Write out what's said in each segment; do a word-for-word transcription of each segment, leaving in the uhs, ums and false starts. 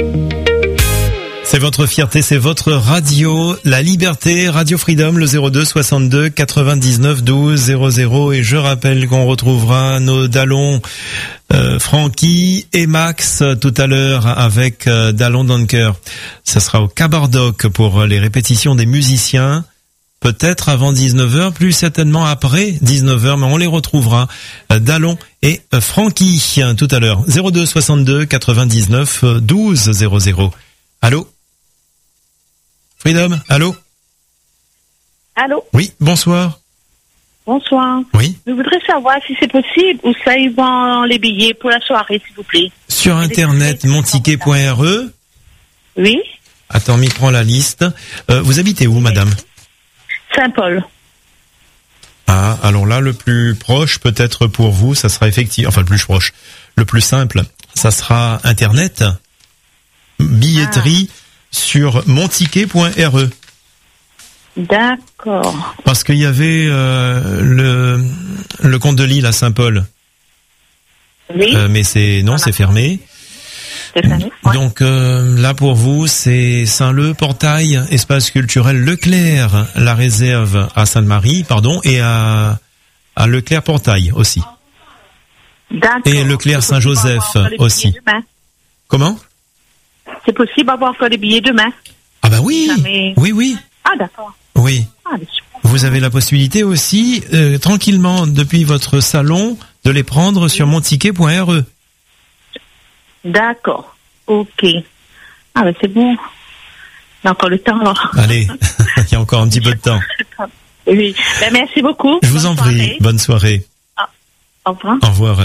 C'est votre fierté, c'est votre radio, la liberté, Radio Freedom, le zéro deux soixante-deux quatre-vingt-dix-neuf douze zéro zéro. Et je rappelle qu'on retrouvera nos Dallon, euh, Francky et Max tout à l'heure avec euh, Dallon Dunker. Ça sera au Cabardoc pour les répétitions des musiciens. Peut-être avant dix-neuf heures, plus certainement après dix-neuf heures, mais on les retrouvera. Euh, Dallon et euh, Francky tout à l'heure. zéro deux soixante-deux quatre-vingt-dix-neuf douze zéro zéro. Allô? Freedom, allô? Allô? Oui, bonsoir. Bonsoir. Oui. Je voudrais savoir si c'est possible où ça ils vendent les billets pour la soirée, s'il vous plaît. Sur internet, monticket point r e. Oui. Attends, m'y prends la liste. Euh, vous habitez où, madame? Saint-Paul. Ah, alors là, le plus proche, peut-être pour vous, ça sera effectivement, enfin, le plus proche, le plus simple, ça sera internet, billetterie, ah. Sur monticket point r e. D'accord. Parce qu'il y avait euh, le le Comte de Lille à Saint-Paul. Oui. Euh, mais c'est non, voilà. C'est fermé. C'est fermé. Ouais. Donc euh, là pour vous, c'est Saint-Leu, Portail, espace culturel Leclerc, la réserve à Sainte-Marie, pardon, et à à Leclerc Portail aussi. D'accord. Et Leclerc Saint-Joseph aussi. Comment? C'est possible d'avoir encore des billets demain? Ah bah oui, mais... oui, oui. Ah d'accord. Oui. Ah, vous avez la possibilité aussi, euh, tranquillement, depuis votre salon, de les prendre sur monticket point r e. D'accord. Ok. Ah bah c'est bon. Il y a encore le temps alors. Allez, il y a encore un petit peu de temps. Oui. Ben, merci beaucoup. Je vous en prie. Soirée. Bonne soirée. Ah. Au revoir. Au revoir.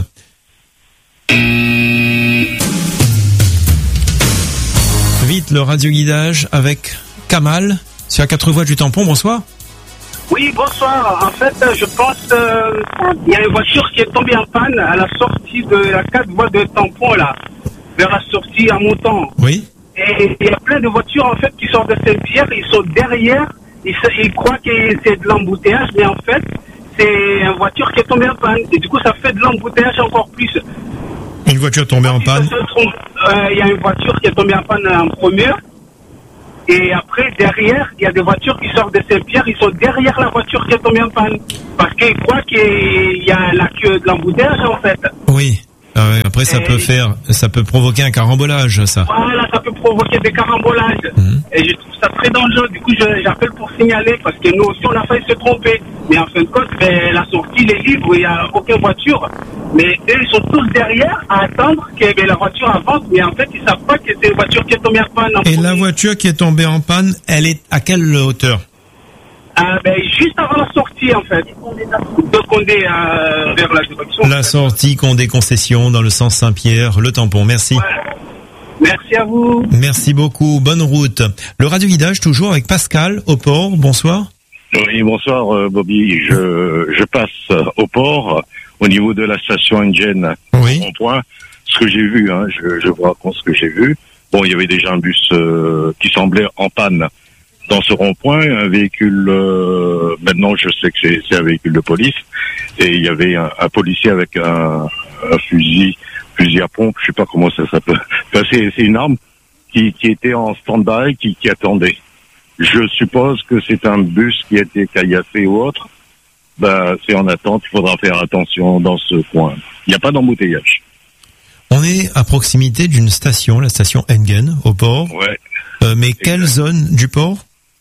Vite le radio-guidage avec Kamal sur la quatre voies du tampon. Bonsoir. Oui, bonsoir. En fait, je pense qu'il euh, y a une voiture qui est tombée en panne à la sortie de la quatre voies de tampon, là, vers la sortie en montant. Oui. Et il y a plein de voitures, en fait, qui sortent de Saint-Pierre. Ils sont derrière. Ils, ils croient que c'est de l'embouteillage, mais en fait, c'est une voiture qui est tombée en panne. Et du coup, ça fait de l'embouteillage encore plus. Une voiture tombée en panne. Il euh, y a une voiture qui est tombée en panne en première. Et après, derrière, il y a des voitures qui sortent de Saint-Pierre. Ils sont derrière la voiture qui est tombée en panne. Parce qu'ils croient qu'il y a la queue de l'embouteillage, en fait. Oui. Ah ouais, après, ça et... peut faire, ça peut provoquer un carambolage, ça. Voilà, ça peut provoquer des carambolages. Mmh. Et je trouve ça très dangereux. Du coup, je, j'appelle pour signaler. Parce que nous aussi, on a failli se tromper. Mais en fin de compte, ben, la sortie, les livres, il n'y a aucune voiture. Mais eux, ils sont tous derrière à attendre que ben, la voiture avance. Mais en fait, ils ne savent pas que c'est une voiture qui est tombée en panne. En Et premier. La voiture qui est tombée en panne, elle est à quelle hauteur? Ah, ben, juste avant la sortie, en fait. De Condé euh, vers la direction. La sortie Condé Concession dans le sens Saint-Pierre, le tampon. Merci. Ouais. Merci à vous. Merci beaucoup. Bonne route. Le radio guidage toujours avec Pascal au port. Bonsoir. Oui, bonsoir euh, Bobby. Je, je passe euh, au port au niveau de la station Engen. Oui. Au point. Ce que j'ai vu, hein, je, je vous raconte ce que j'ai vu. Bon, il y avait déjà un bus euh, qui semblait en panne dans ce rond-point, un véhicule, euh, maintenant je sais que c'est, c'est un véhicule de police, et il y avait un, un policier avec un, un fusil, fusil à pompe, je sais pas comment ça s'appelle, enfin, c'est, c'est une arme qui, qui était en stand-by, qui, qui attendait. Je suppose que c'est un bus qui a été caillassé ou autre, ben, c'est en attente, il faudra faire attention dans ce coin. Il n'y a pas d'embouteillage. On est à proximité d'une station, la station Engen, au port. Ouais. Euh, mais quelle exact. Zone du port?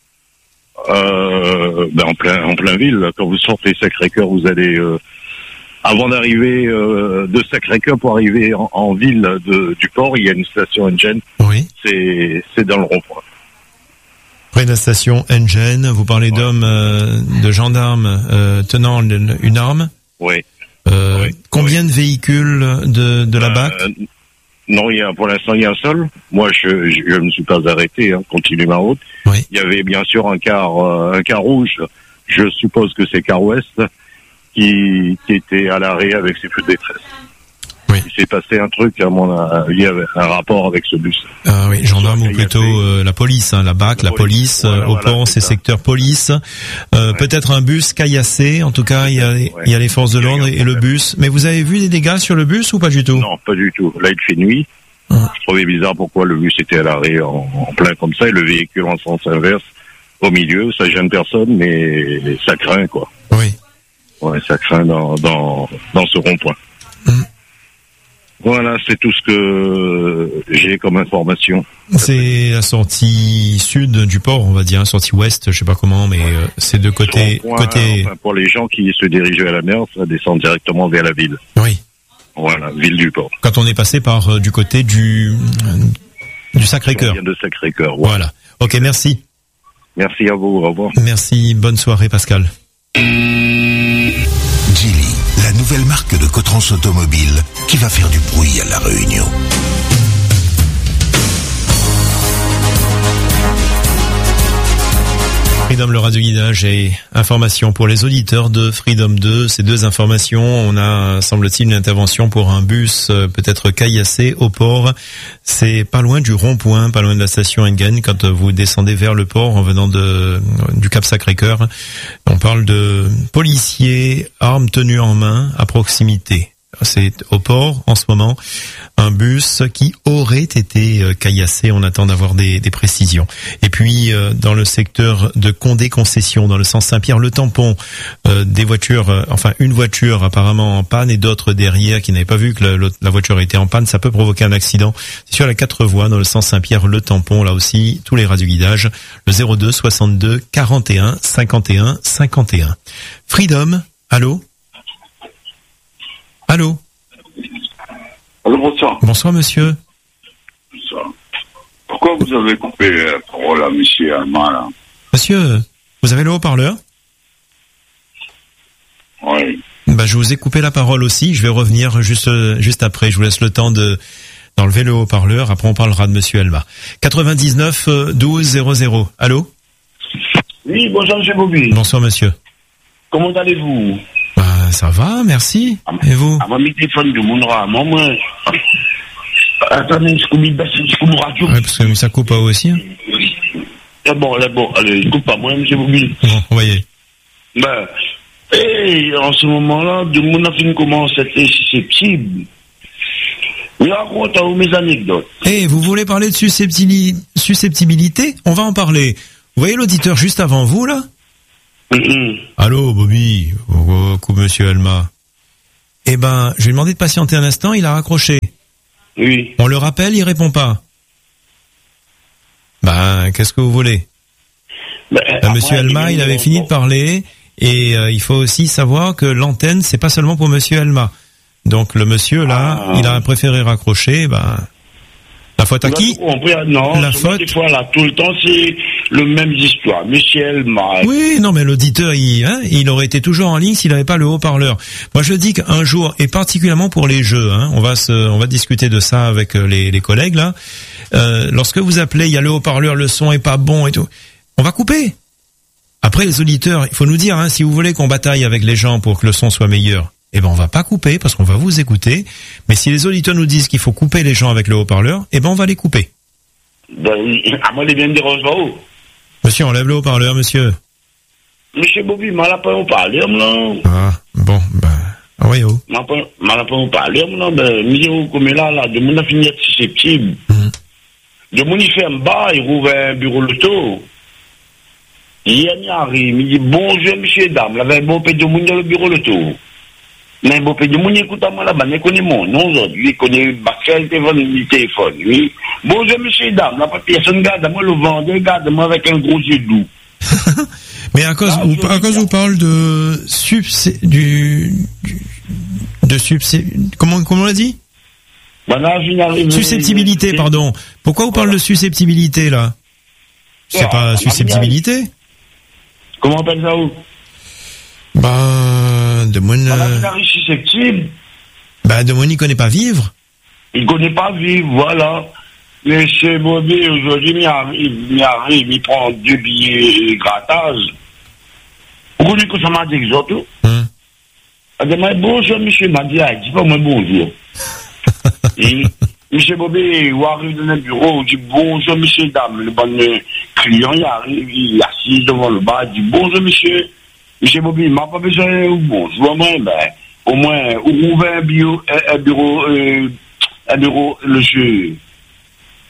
Euh, ben en plein, en plein ville. Quand vous sortez Sacré-Cœur, vous allez, euh, avant d'arriver euh, de Sacré-Cœur pour arriver en, en ville de, du port, il y a une station Engen. Oui. C'est, c'est dans le rond-point. Près de la station Engen, vous parlez ouais. d'hommes, euh, de gendarmes euh, tenant une arme. Oui. Euh, oui. Combien oui. de véhicules de, de la B A C? euh, Non, il y a, pour l'instant, il y a un seul. Moi, je, je, je ne me suis pas arrêté, hein, continue ma route. Oui. Il y avait bien sûr un car, euh, un car rouge. Je suppose que c'est Car Ouest qui, qui était à l'arrêt avec ses feux de détresse. Oui. Il s'est passé un truc, à mon avis, avec un rapport avec ce bus. Ah oui, gendarme ou plutôt euh, la police, hein, la B A C, la, la police, police voilà, au voilà, port, c'est secteur police. Euh, ouais. Peut-être un bus caillassé. En tout cas, il y a, ouais. il y a les forces de l'ordre et, et le bus. Mais vous avez vu des dégâts sur le bus ou pas du tout? Non, pas du tout. Là, il fait nuit. Je trouvais bizarre pourquoi le bus était à l'arrêt en, en plein comme ça et le véhicule en sens inverse au milieu. Ça gêne personne, mais ça craint, quoi. Oui. Ouais, ça craint dans, dans, dans ce rond-point. Mmh. Voilà, c'est tout ce que j'ai comme information. C'est la sortie sud du port, on va dire, sortie ouest, je sais pas comment, mais euh, c'est de côté, point, côté. Enfin, pour les gens qui se dirigeaient à la mer, ça descend directement vers la ville. Oui. Voilà, ville du port. Quand on est passé par euh, du côté du euh, du Sacré-Cœur. On vient de Sacré-Cœur. Ouais. Voilà. Ok, merci. Merci à vous. Au revoir. Merci. Bonne soirée, Pascal. Geely, la nouvelle marque de Cotrans Automobile qui va faire du bruit à La Réunion. Freedom, le radio guidage et information pour les auditeurs de Freedom deux. Ces deux informations, on a, semble-t-il, une intervention pour un bus euh, peut-être caillassé au port. C'est pas loin du rond-point, pas loin de la station Engen, quand vous descendez vers le port en venant de du Cap Sacré-Cœur. On parle de policiers, armes tenues en main à proximité. C'est au port en ce moment un bus qui aurait été euh, caillassé. On attend d'avoir des, des précisions. Et puis euh, dans le secteur de Condé Concession, dans le sens Saint-Pierre, le tampon euh, des voitures, euh, enfin une voiture apparemment en panne et d'autres derrière qui n'avaient pas vu que la, la voiture était en panne, ça peut provoquer un accident. C'est sur la quatre voies dans le sens Saint-Pierre, le tampon, là aussi tous les radioguidages. Le zéro deux soixante-deux quarante et un cinquante et un cinquante et un. Freedom, allô? Allô? Allô, bonsoir. Bonsoir, monsieur. Bonsoir. Pourquoi vous avez coupé la parole à monsieur Allemand, là? Monsieur, vous avez le haut-parleur? Oui. Bah, je vous ai coupé la parole aussi. Je vais revenir juste, juste après. Je vous laisse le temps de, d'enlever le haut-parleur. Après, on parlera de monsieur Elma. quatre-vingt-dix-neuf douze zéro zéro. Allô? Oui, bonjour, monsieur Bobby. Bonsoir, monsieur. Comment allez-vous? Bah, ça va, merci. Et vous? Ah, mon téléphone de mon rat, moi, attendez, je coupe, je coupe radio. Ouais, parce que ça coupe pas aussi, hein. Ah bon, là, bon, allez, coupe pas moi, monsieur Bobby. Bon, voyez. Ben, et en ce moment-là, de mon affaire commence à être susceptible. Mais raconte à vous mes anecdotes. Eh, vous voulez parler de susceptibili- susceptibilité? On va en parler. Vous voyez l'auditeur juste avant vous, là? Mm-hmm. Allô, Bobby. Oh, coupe monsieur Elma. Eh ben, je lui ai demandé de patienter un instant, il a raccroché. Oui. On le rappelle, il répond pas. Ben, qu'est-ce que vous voulez? Ben, ben, monsieur Elma, il avait fini de parler, et euh, il faut aussi savoir que l'antenne, c'est pas seulement pour monsieur Elma. Donc le monsieur, là, ah. il a préféré raccrocher, ben... La faute à qui? Non, la faute. Des fois, là, tout le temps, c'est le même histoire. Monsieur Elma. Oui, non, mais l'auditeur, il, hein, il aurait été toujours en ligne s'il n'avait pas le haut-parleur. Moi, je dis qu'un jour, et particulièrement pour les jeux, hein, on va se, on va discuter de ça avec les, les collègues, là. Euh, lorsque vous appelez, il y a le haut-parleur, le son est pas bon et tout. On va couper. Après, les auditeurs, il faut nous dire, hein, si vous voulez qu'on bataille avec les gens pour que le son soit meilleur, eh ben on va pas couper parce qu'on va vous écouter. Mais si les auditeurs nous disent qu'il faut couper les gens avec le haut-parleur, eh ben on va les couper. Ben, à moi, les bien des roses là-haut. Monsieur, enlève le haut-parleur, monsieur. Monsieur Bobby, mal à pas haut-parleur, là. Ah, bon, ben, ah oui, oh. Mal à pas haut-parleur, là, ben, milieu comme là, là, de mon affinité susceptible. Mm. De mon y fait un bas, il rouvre un bureau loto. Il y arrive, il dit, bonjour, monsieur, dame, là, ben, bon, peut de mon dans le bureau loto. Mais bon, puis, mon écoute à moi là-bas, il connaît mon nom aujourd'hui, il connaît Baxel, le téléphone, oui. Bonjour, monsieur, dame, la personne garde moi le vendeur, garde moi avec un gros yeux doux. Mais à cause, ah, vous, à cause vous parle de subs, du, du, de subs, comment, comment on l'a dit? Ben là, je susceptibilité, je... pardon. Pourquoi vous voilà. parlez de susceptibilité, là? C'est ah, pas susceptibilité? Comment on appelle ça, où? Ben, de mon... Euh... susceptible. Ben, de mon, il connaît pas vivre. Il connaît pas vivre, voilà. Monsieur Bobby, aujourd'hui, il arrive, il arrive, il prend deux billets grattage. Vous connaissez que ça m'a dit que tout? Hum. Elle dit, bonjour, monsieur, m'a dit, dis pas moi bonjour. Et, monsieur Bobby, il arrive dans le bureau, il dit, bonjour, monsieur, dame. Le bon client, il arrive, il est assis devant le bar, il dit, bonjour, monsieur. Monsieur Bobby, il m'a pas besoin de bonjour, moi, ben, au moins, ouvrir un bureau, un bureau, euh, un bureau, le jeu,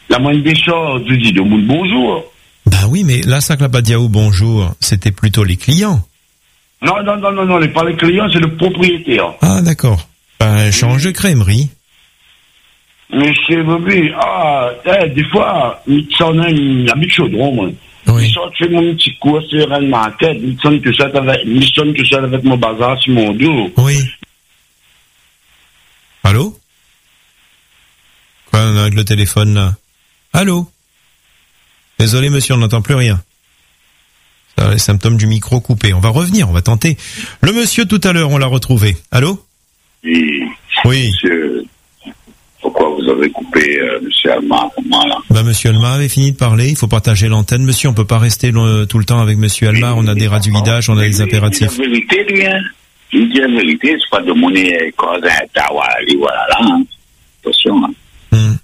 La moindre des choses, je dis de mon bonjour. Ben oui, mais là, ça pas dit bonjour, c'était plutôt les clients. Non, non, non, non, non, pas les clients, c'est le propriétaire. Ah, d'accord. Ben, change de crèmerie. Monsieur Bobby, ah, eh, des fois, il s'en a une habite chaudron, moi. Oui. Il sort de mon petit cours sur une market, il sonne tout ça avec, il sonne tout ça avec mon bazar sur mon dos. Oui. Allô? Quoi, on a avec le téléphone, là? Allô? Désolé, monsieur, on n'entend plus rien. Ça, les symptômes du micro coupé. On va revenir, on va tenter. Le monsieur, tout à l'heure, on l'a retrouvé. Allô? Oui. Oui. Monsieur, pourquoi vous avez coupé, euh, monsieur Alma, là? Bah, monsieur Alma avait fini de parler. Il faut partager l'antenne. Monsieur, on peut pas rester le, tout le temps avec monsieur Alma. On a des rats du guidage, on a des impératifs. C'est la vérité, lui, hein. Il dit la vérité, c'est pas de monnaie, cause un tawa, voilà, là, hein. Attention, hein. Hum.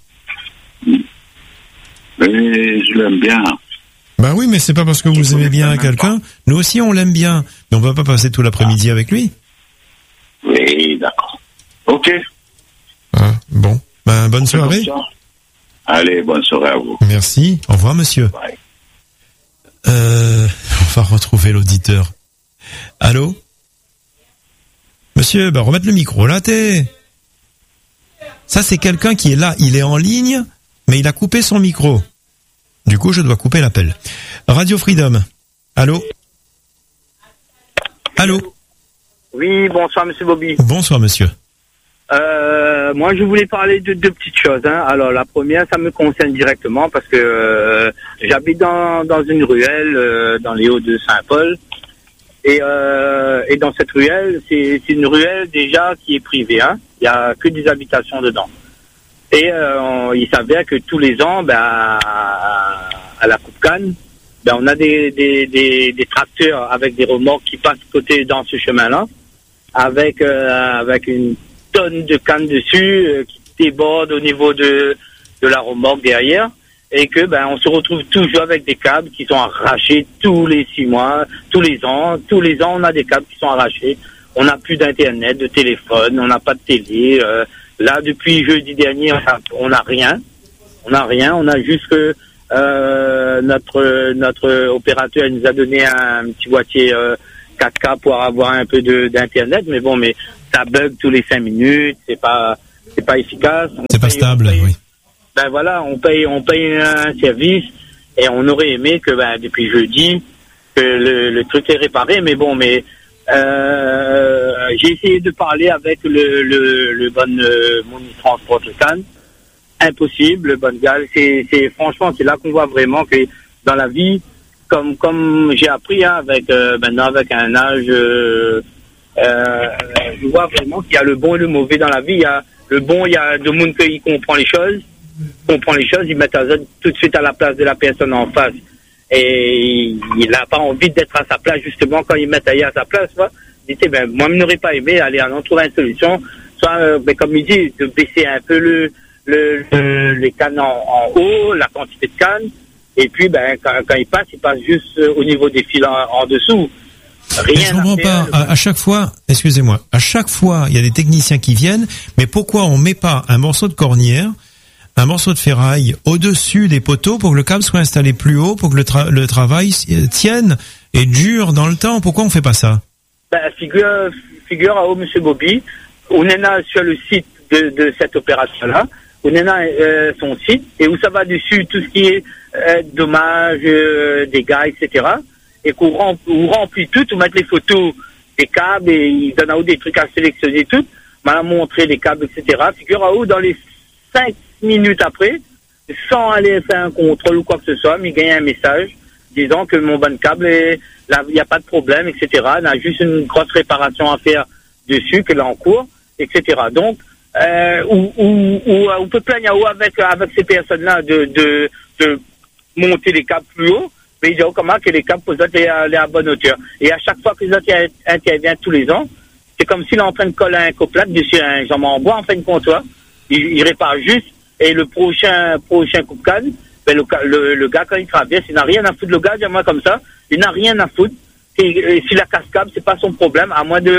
Mais je l'aime bien. Bah oui, mais c'est pas parce que vous aimez bien quelqu'un. Nous aussi, on l'aime bien. Mais on va pas passer tout l'après-midi avec lui. Oui, d'accord. Ok. Ah, bon. Ben, bonne soirée. Allez, bonne soirée à vous. Merci. Au revoir, monsieur. Bye. Euh, on va retrouver l'auditeur. Allô? Monsieur, ben, remettre le micro, là, t'es... Ça, c'est quelqu'un qui est là. Il est en ligne, mais il a coupé son micro. Du coup, je dois couper l'appel. Radio Freedom. Allô? Allô? Oui, bonsoir, monsieur Bobby. Bonsoir, monsieur. Euh, moi, je voulais parler de deux petites choses. Hein. Alors, la première, ça me concerne directement parce que euh, j'habite dans, dans une ruelle euh, dans les Hauts de Saint-Paul. Et, euh, et dans cette ruelle, c'est, c'est une ruelle déjà qui est privée. Hein. Il y a que des habitations dedans. Et euh, on, il s'avère que tous les ans, ben, à, à la Coupe Cannes, ben, on a des, des, des, des tracteurs avec des remorques qui passent côté dans ce chemin-là, avec euh, avec une tonne de cannes dessus euh, qui déborde au niveau de de la remorque derrière, et que ben on se retrouve toujours avec des câbles qui sont arrachés tous les six mois, tous les ans, tous les ans on a des câbles qui sont arrachés. On n'a plus d'internet, de téléphone, on n'a pas de télé. Euh, Là, depuis jeudi dernier, on n'a rien. On n'a rien. On a juste que euh, notre notre opérateur nous a donné un petit boîtier euh, quatre K pour avoir un peu de d'internet. Mais bon, mais ça bug tous les cinq minutes. C'est pas c'est pas efficace. On c'est pas paye, stable, paye, oui. Ben voilà, on paye on paye un service et on aurait aimé que ben depuis jeudi que le, le truc est réparé. Mais bon, mais Euh, j'ai essayé de parler avec le, le, le bon euh, Moni Transport Cannes. Impossible, le bon gars. C'est, c'est, franchement, c'est là qu'on voit vraiment que dans la vie, comme, comme j'ai appris hein, avec, euh, maintenant avec un âge, euh, euh, je vois vraiment qu'il y a le bon et le mauvais dans la vie. Il y a le bon, il y a le monde qui comprend les choses, comprend les choses, il met tout de suite à la place de la personne en face. Et il n'a pas envie d'être à sa place, justement, quand il met ailleurs à sa place, tu vois. Il dit, ben, moi, je n'aurais pas aimé aller en trouver une solution, soit, euh, ben, comme il dit, de baisser un peu le, le, le les cannes en, en haut, la quantité de cannes, et puis, ben, quand, quand il passe, il passe juste euh, au niveau des fils en, en dessous. Rien. Mais je comprends pas. À, à chaque fois, excusez-moi, à chaque fois, il y a des techniciens qui viennent, mais pourquoi on met pas un morceau de cornière, un morceau de ferraille au-dessus des poteaux pour que le câble soit installé plus haut, pour que le, tra- le travail tienne et dure dans le temps? Pourquoi on fait pas ça? Ben, figure, figure à haut, monsieur Bobby, on est là sur le site de, de cette opération-là, on est là euh, son site, et où ça va dessus tout ce qui est euh, dommages, euh, dégâts, et cetera. Et qu'on remplit, remplit tout, on met les photos des câbles, et il donne à haut des trucs à sélectionner tout, on a montré les câbles, et cetera. Figure à haut, dans les cinq minutes après, sans aller faire un contrôle ou quoi que ce soit, mais il gagne un message disant que mon bon câble est là, il n'y a pas de problème, et cetera. On a juste une grosse réparation à faire dessus, qu'elle est en cours, et cetera. Donc, euh, ou, ou, ou, on peut plaindre avec, avec ces personnes-là de, de, de monter les câbles plus haut, mais il dit comment que les câbles posent les à la bonne hauteur. Et à chaque fois que les autres interviennent tous les ans, c'est comme s'il est en train de coller un coplate dessus un jambon en bois, en fin de compte, toi. Il, il répare juste. Et le prochain prochain coup de canne, ben le, le, le gars, quand il traverse, il n'a rien à foutre. Le gars, dis-moi comme ça, il n'a rien à foutre. Et, et si la cascade, c'est pas son problème, à moins de,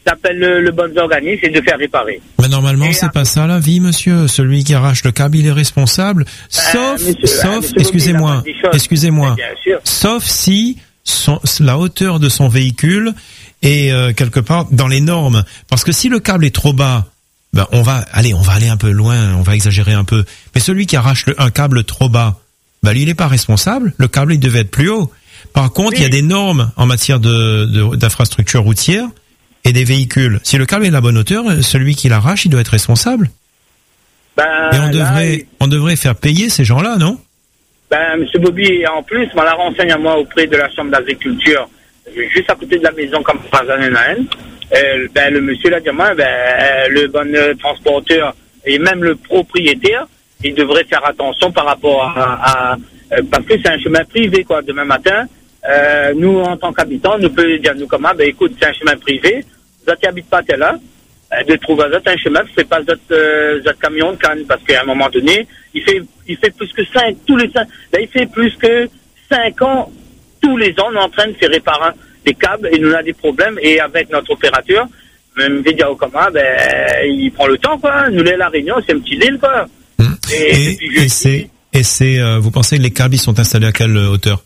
t'appelles le, le bon organisme et de faire réparer. Mais normalement, et c'est après... pas ça la vie, monsieur. Celui qui arrache le câble, il est responsable. Ben, sauf, monsieur, sauf, ben, excusez-moi, excusez-moi, sauf si son, la hauteur de son véhicule est euh, quelque part dans les normes. Parce que si le câble est trop bas, ben on va, allez, on va aller un peu loin, on va exagérer un peu. Mais celui qui arrache le, un câble trop bas, ben lui, il n'est pas responsable. Le câble, il devait être plus haut. Par contre, oui. il y a des normes en matière de, de d'infrastructure routière et des véhicules. Si le câble est de la bonne hauteur, celui qui l'arrache, il doit être responsable. Ben, et on devrait, là, il... on devrait faire payer ces gens-là, non? Ben, monsieur Bobby, en plus, on la renseigne à moi auprès de la Chambre d'agriculture, juste à côté de la maison, comme par exemple, euh, ben, le monsieur l'a dit, ben, le bon transporteur et même le propriétaire, il devrait faire attention par rapport à, à euh, parce que c'est un chemin privé, quoi. Demain matin, euh, nous, en tant qu'habitants, nous pouvons dire, nous, comment, ben, écoute, c'est un chemin privé, vous n'habitent pas tel là, euh, de trouver un chemin, vous faites pas votre, euh, votre camion de canne, parce qu'à un moment donné, il fait, il fait plus que cinq, tous les cinq, là, il fait plus que cinq ans, tous les ans, on est en train de faire réparer des câbles, et nous avons des problèmes, et avec notre opérateur, même Védia Okama, ben, il prend le temps, quoi. Nous, là, la Réunion, c'est un petit île, quoi. Mmh. Et, et, et, et c'est, et c'est, euh, vous pensez que les câbles, ils sont installés à quelle hauteur?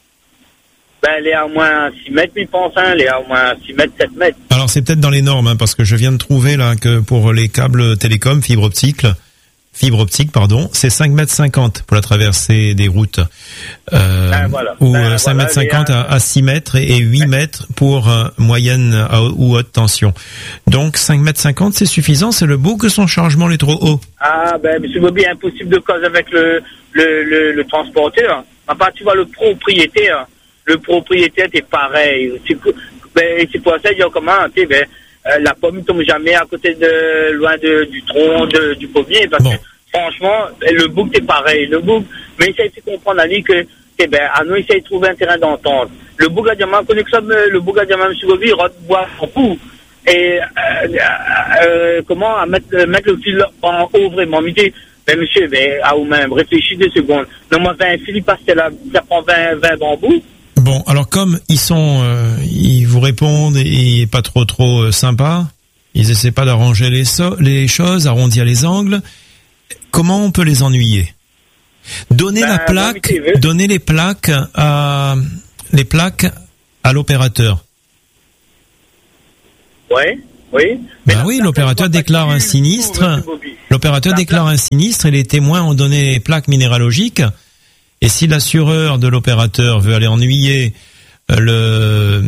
Ben, elle est à au moins six mètres, je pense, hein. Elle est à au moins six mètres, sept mètres. Alors, c'est peut-être dans les normes, hein, parce que je viens de trouver, là, que pour les câbles télécom, fibre optique, fibre optique, pardon, c'est cinq mètres cinquante pour la traversée des routes. Euh, ben, voilà. Ou ben, cinq mètres cinquante à, à six mètres et huit ben. mètres pour euh, moyenne à, ou haute tension. Donc, cinq mètres cinquante, c'est suffisant, c'est le beau que son chargement est trop haut. Ah, ben, monsieur Bobby, impossible de cause avec le, le, le, le transporteur. Enfin, tu vois, le propriétaire, le propriétaire, c'est pareil. C'est, ben, c'est pour ça, il y a comment, tu sais, ben, euh, la pomme ne tombe jamais à côté de, loin de, du tronc, de, du pommier, parce bon. que, franchement, le bouc, c'est pareil. Le bouc, mais essaye de comprendre, Ali, que, eh ben, à nous, essaye de trouver un terrain d'entente. Le bouc à diamant, connexion, le bouc à diamant, monsieur Bobby, il boit son coup. Et, euh, euh, comment, à mettre, mettre le fil en haut, vraiment, mais ben, monsieur, ben, à vous-même, réfléchis deux secondes. Non, moi, vingt fils, parce que là, ça prend vingt, vingt bambous. Bon, alors comme ils sont, euh, ils vous répondent et pas trop trop euh, sympas, ils essaient pas d'arranger les, so- les choses, arrondir les angles. Comment on peut les ennuyer? Donner ben, la plaque, bon, donner les plaques à les plaques à l'opérateur. Ouais, oui. Ben oui, l'opérateur déclare un sinistre. L'opérateur déclare un sinistre et les témoins ont donné les plaques minéralogiques. Et si l'assureur de l'opérateur veut aller ennuyer le,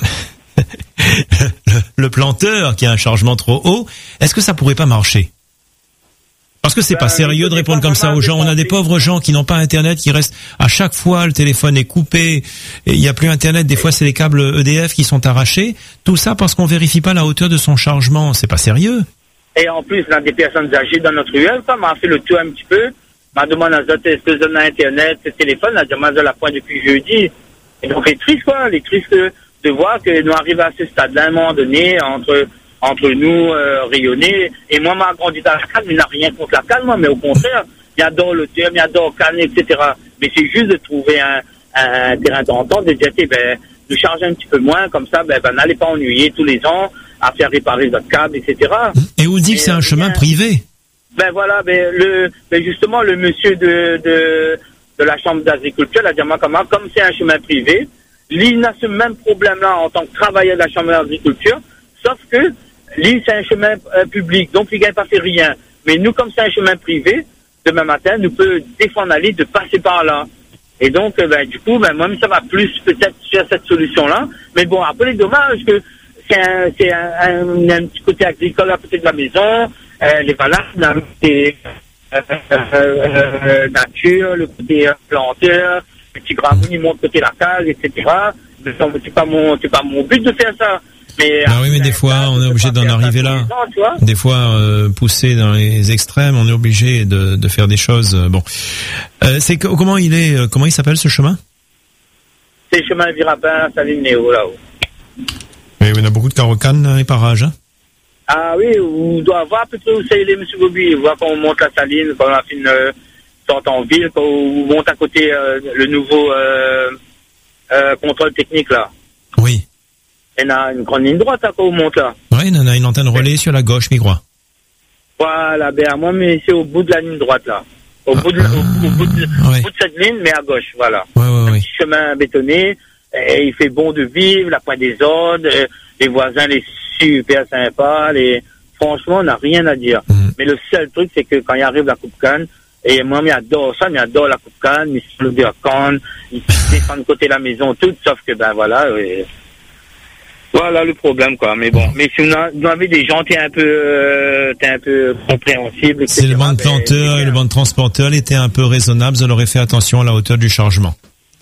le le planteur qui a un chargement trop haut, est-ce que ça pourrait pas marcher? Parce que c'est ben, pas sérieux de répondre comme ça aux gens. On a des pauvres gens qui n'ont pas Internet, qui restent à chaque fois, le téléphone est coupé, et il n'y a plus Internet. Des fois, c'est les câbles E D F qui sont arrachés. Tout ça parce qu'on vérifie pas la hauteur de son chargement. C'est pas sérieux. Et en plus, on a des personnes âgées dans notre ruelle, ça m'a fait le tour un petit peu. M'a demandé à Zot, est-ce que on a Internet, ce téléphone, a demandé à la pointe depuis jeudi. Et donc, c'est triste, quoi. C'est triste de voir que nous arrivons à ce stade-là, à un moment donné, entre, entre nous, euh, rayonnés. Et moi, m'a grandi dans la calme, il n'a rien contre la calme, moi, mais au contraire, j'adore le terme, j'adore calme, et cetera. Mais c'est juste de trouver un, un terrain d'entente, de dire, ben, de charger un petit peu moins, comme ça, ben, ben, n'allez pas ennuyer tous les ans à faire réparer votre câble, et cetera. Et on dit que c'est un chemin privé. Ben voilà, ben le, ben justement le monsieur de de de la chambre d'agriculture, la Diamacama, comme c'est un chemin privé, lui a ce même problème-là en tant que travailleur de la chambre d'agriculture, sauf que lui c'est un chemin euh, public, donc il gagne pas fait rien. Mais nous, comme c'est un chemin privé, demain matin, nous peut défendre à lui de passer par là. Et donc, ben du coup, ben moi ça va plus peut-être sur cette solution-là. Mais bon, après les dommages que c'est un c'est un, un, un petit côté agricole à côté de la maison. Euh, les valeurs, le côté euh, euh, euh, nature, le côté euh, planteur, le petit gramme, il monte côté la case, et cetera. C'est pas mon, c'est pas mon but de faire ça. Mais, bah oui, mais des fois, on est obligé d'en arriver là. Ans, des fois, euh, poussé dans les extrêmes, on est obligé de, de faire des choses. Euh, bon, euh, c'est comment il est, euh, comment il s'appelle ce chemin? C'est le chemin Virapin, Saline Néo là-haut. Mais il y a beaucoup de carocanes dans les parages. Hein? Ah oui, on doit voir à peu près où c'est les monsieur Bobby. On voit quand on monte la saline, quand on a fait une euh, sorte en ville, quand on monte à côté euh, le nouveau euh, euh, contrôle technique là. Oui. Il y a une grande ligne droite là, quand on monte là. Oui. Ouais, il en a une antenne relais sur la gauche, mi crois. Voilà, ben à moi, mais c'est au bout de la ligne droite, là. Au, ah, bout, de, au, au, bout, de, ouais. au bout de cette ligne, mais à gauche, voilà. Ouais, ouais, un ouais. petit chemin bétonné, et il fait bon de vivre, la pointe des Audes, les voisins, les super sympas, les... franchement, on n'a rien à dire. Mmh. Mais le seul truc, c'est que quand il arrive la Coupe Cannes, et moi, j'adore ça, j'adore la Coupe Cannes, mais sur le Cannes, ils descendent de côté de la maison, tout, sauf que, ben voilà, et... voilà le problème, quoi. Mais bon, mais si on avait des gens, t'es un peu, euh, t'es un peu compréhensible, et cetera. Si le banc de planteur et le banc de transporteur était un peu raisonnable, on aurait fait attention à la hauteur du chargement.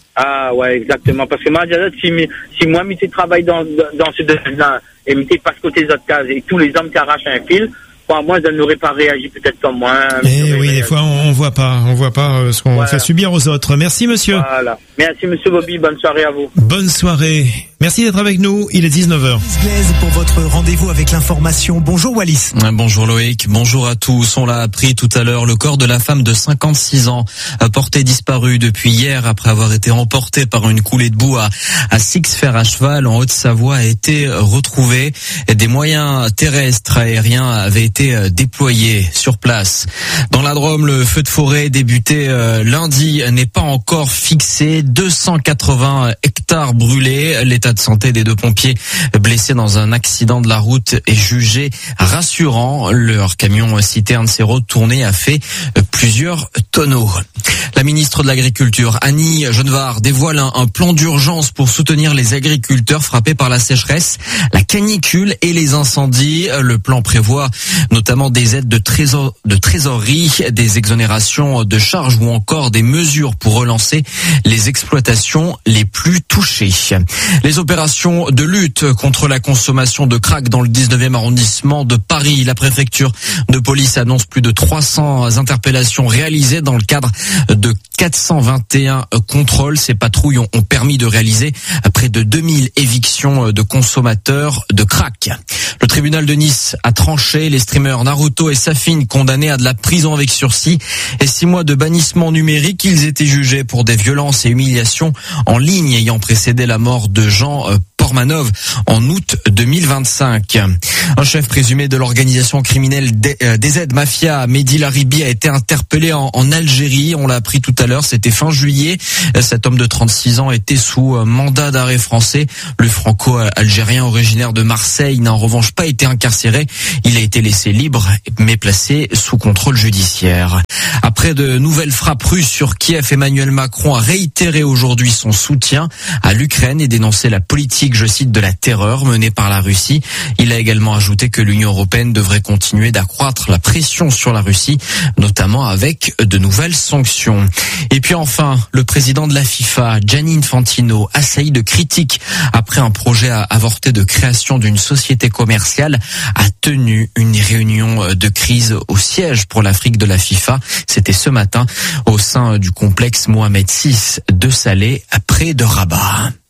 Ah ouais, exactement. Parce que moi, si, si moi, je travaille dans, dans ce domaine-là, et je passe côté des autres cases, et tous les hommes qui arrachent un fil, pour moi, je n'aurais pas réagi peut-être comme moi. Eh oui, des fois, on, on voit pas, on voit pas ce qu'on voilà. fait subir aux autres. Merci, monsieur. Voilà. Merci, monsieur Bobby. Bonne soirée à vous. Bonne soirée. Merci d'être avec nous. Il est dix-neuf heures. Pour votre rendez-vous avec l'information. Bonjour Wallis. Bonjour Loïc. Bonjour à tous. On l'a appris tout à l'heure. Le corps de la femme de cinquante-six ans, porté disparu depuis hier après avoir été emporté par une coulée de boue à, à Six-Fer à cheval en Haute-Savoie, a été retrouvé. Des moyens terrestres, aériens avaient été déployés sur place. Dans la Drôme, le feu de forêt débuté lundi n'est pas encore fixé. deux cent quatre-vingts hectares brûlés. L'état de santé des deux pompiers blessés dans un accident de la route est jugé rassurant. Leur camion citerne s'est retourné et a fait plusieurs tonneaux. La ministre de l'Agriculture, Annie Genevard, dévoile un, un plan d'urgence pour soutenir les agriculteurs frappés par la sécheresse, la canicule et les incendies. Le plan prévoit notamment des aides de, trésor, de trésorerie, des exonérations de charges ou encore des mesures pour relancer les exploitations les plus touchées. Les opérations de lutte contre la consommation de crack dans le dix-neuvième arrondissement de Paris. La préfecture de police annonce plus de trois cents interpellations réalisées dans le cadre de quatre cent vingt et un contrôles. Ces patrouilles ont permis de réaliser près de deux mille évictions de consommateurs de crack. Le tribunal de Nice a tranché. Les streamers Naruto et Safin, condamnés à de la prison avec sursis et six mois de bannissement numérique. Ils étaient jugés pour des violences et humiliations en ligne ayant précédé la mort de Jean Portmanov en août deux mille vingt-cinq. Un chef présumé de l'organisation criminelle D Z Mafia, Mehdi Laribi, a été interpellé en, en Algérie. On l'a appris tout à l'heure, c'était fin juillet. Cet homme de trente-six ans était sous mandat d'arrêt français. Le franco-algérien originaire de Marseille n'a en revanche pas été incarcéré. Il a été laissé libre mais placé sous contrôle judiciaire. Après de nouvelles frappes russes sur Kiev, Emmanuel Macron a réitéré aujourd'hui son soutien à l'Ukraine et dénoncé la politique, je cite, de la terreur menée par la Russie. Il a également ajouté que l'Union européenne devrait continuer d'accroître la pression sur la Russie, notamment avec de nouvelles sanctions. Et puis enfin, le président de la FIFA, Gianni Infantino, assailli de critiques après un projet avorté de création d'une société commerciale, a tenu une réunion de crise au siège pour l'Afrique de la FIFA. C'était ce matin au sein du complexe Mohamed six de Salé, près de Rabat.